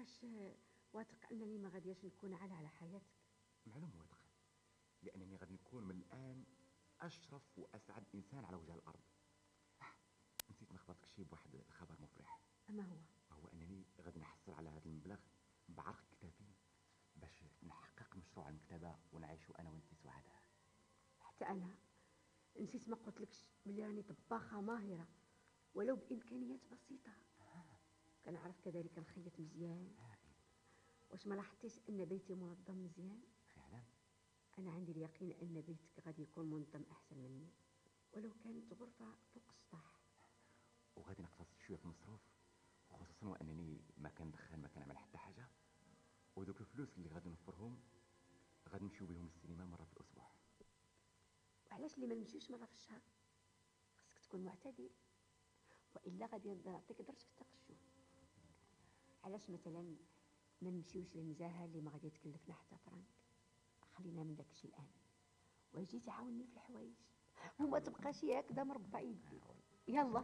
واش واثق انني ما غادياش نكون على حياتك؟ معلوم واثق، لانني غادي نكون من الان اشرف واسعد انسان على وجه الارض. نسيت ما خبرتك شي بواحد الخبر مفرح. ما هو؟ هو انني غادي نحصل على هذا المبلغ بعرق كتافي باش نحقق مشروع المكتبه ونعيشوا انا وانت سعداء. حتى انا نسيت ما قلتلكش بلي راني طباخه ماهره ولو بامكانيات بسيطه. كنعرف كذلك نخيط مزيان. واش ما لاحظتيش ان بيتي منظم مزيان؟ فعلا انا عندي اليقين ان بيتك غادي يكون منظم احسن مني ولو كانت غرفه فوق السطح. وغادي نقتصد شويه في المصروف، خصوصا وانني ما كندخل ما كنعمل حتى حاجه. ودوك الفلوس اللي غادي نوفرهم غادي نمشيو بهم للسينما مره في الاسبوع. وعلاش اللي ما نمشيوش مره في الشهر؟ خاصك تكون معتدل والا غادي نعطيك درس في التقشف. علاش مثلا ما نمشيوش للنزاهه اللي ما غادي تكلفنا حتى فرانك؟ خلينا من داكشي الان واجي تعاوني في الحوايج وما تبقاش هكذا مربع يدي. يلا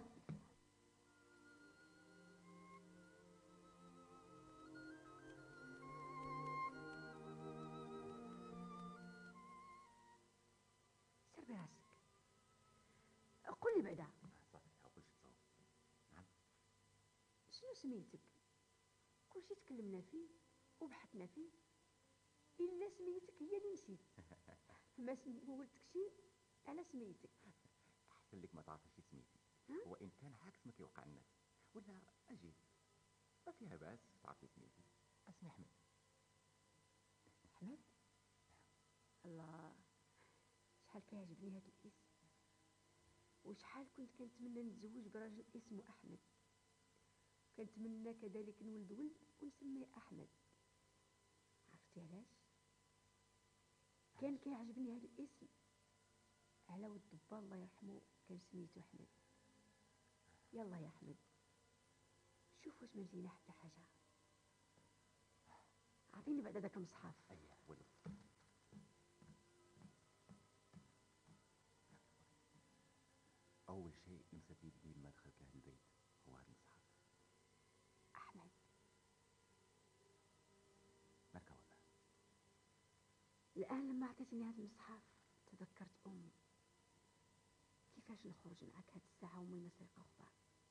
سير براسك. قول لي بعدا صافي هاكل شي تصاوب. نعم شنو سميتك؟ كلشي تكلمنا فيه وبحثنا فيه الا سميتك هي اللي نسيت. ما سولتكشي على سميتك. احسن لك ما تعرفش شي سميتي. هو ان كان عكس ما كيوقع الناس ولا اجي ما فيها باس تعرفي سميتي. اسمي احمد. احمد؟ الله، شحال كيعجبني هذا الاسم، وشحال كنت كنتمنى نتزوج براجل اسمه احمد. كنتمنى كذلك نولد ولد ونسميه احمد. عرفتي علاش؟ كان كيعجبني هذا الاسم على ود با الله يرحمه كان سميتو احمد. يلا يا احمد شوف واش ما نسينا حتى حاجه. عطيني بعد داك المصحف. اييه ولد. اول شيء نسبب لي لما دخلت لهذا البيت هو هذا المصحف. احمد مالك والله. الان لما عطيتني هذا المصحف تذكرت امي. كيفاش نخرج معك هاد الساعه ومي مسرقه اخبار؟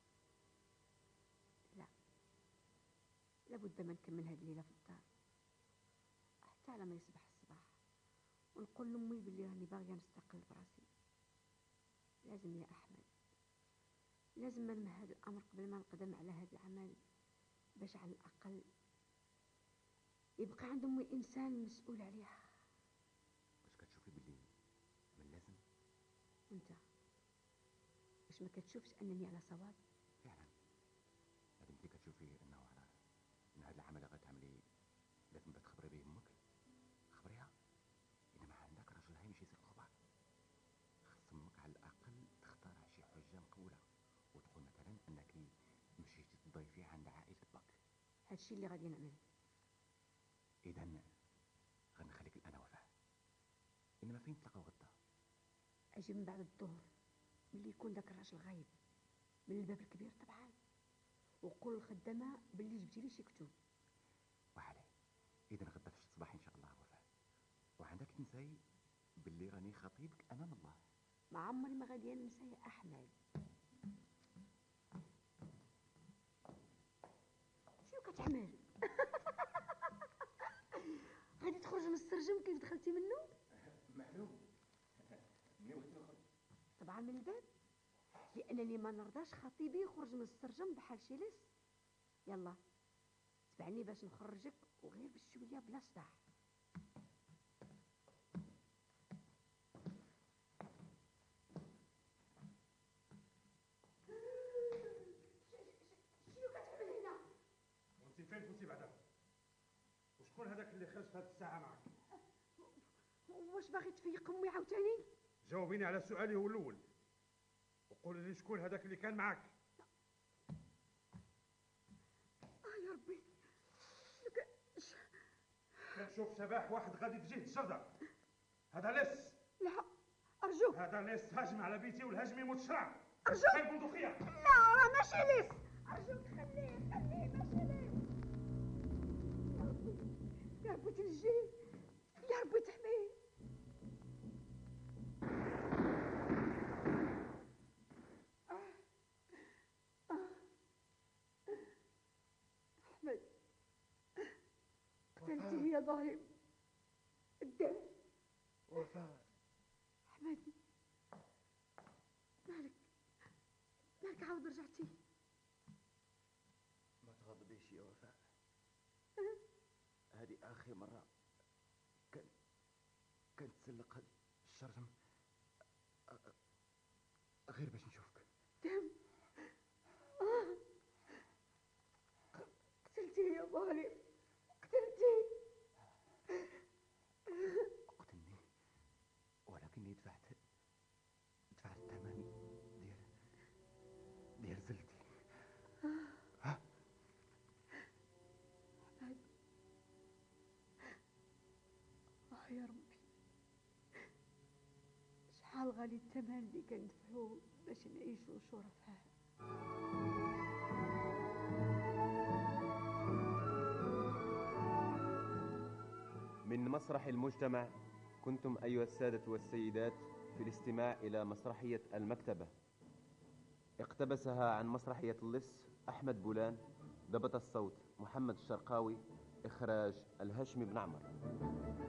لا، لابد ما نكمل هاد الليله في الدار حتى على ما يصبح الصباح ونقول لامي بلي راني باغيه نستقل براسي. لازم يا احمد، لازم ما نمهد الامر قبل ما نقدم على هذا العمل باش على الاقل يبقى عند امي انسان مسؤول عليها. واش كتشوفي بلي من لازم؟ وانت واش ما كتشوفش انني على صواب؟ فعلا هذا انت كتشوفي انه على ان هذا العمل غتعملي لازم تخبري به امك. خبريها اذا ما عندك راجل هاي ماشي يسرق اخبار. خص امك على الاقل تختار شي حجه مقبوله وتقول مثلا انك مشيتي تضيفي عند عائله باك. هادشي اللي غادي نعمل. اذا غنخليك انا وفاء، انما فين تلاقاو غدا؟ اجي من بعد الظهر ملي يكون داك الراجل غايب من الباب الكبير طبعا، وقول للخدامه باللي جبتي لي شي كتب. وعلي اذا غدا في الصباح ان شاء الله وفاء. وعندك تنساي باللي راني خطيبك امام الله. ما عمري ما غادي ننسى يا احمد. شنو كتعمل؟ غادي تخرج من السرجم كيف دخلتي منه؟ معلوم نويت نخرج طبعا من الباب، لانني ما نرضاش خطيبي يخرج من السرجم بحال شي لص. يلا تبعني باش نخرجك وغير بشويه بلا صداع. شنو كتعمل هنا؟ وانت فين كنتي بعدا؟ وشكون هذاك اللي خرج في هذه الساعه معك؟ واش باغي تفيق امي عاوتاني؟ جاوبيني على سؤالي هو الاول وقولي لي شكون هذاك اللي كان معك؟ يا ربي كنشوف شبح واحد غادي في جهه الجردة. هذا لص. لا ارجوك. هذا لص هاجم على بيتي والهجم يموت شرع. ارجوك. هاي البندقيه. لا راه ماشي لص. ارجوك خليه ماشي لص. تنجيه، يا ربي تحميه. أحمد، قتلتيه يا ظالم. الدم. وفاء. أحمد، مالك عاود رجعتي؟ ما تغضبيش يا وفاء، هذه آخر مرة كان تسلق الشرجم غير باش نشوفك. دم. قتلتيه يا ظالم، قتلتيه. قتلني، ولكني دفعت الثمن ديال زلتي. يا ربي، شحال غالي الثمن اللي كندفعوه باش نعيشوا شرفاء. من مسرح المجتمع كنتم أيها السادة والسيدات في الاستماع إلى مسرحية المكتبة، اقتبسها عن مسرحية اللص أحمد بولان، ضبط الصوت محمد الشرقاوي، إخراج الهاشمي بن عمر.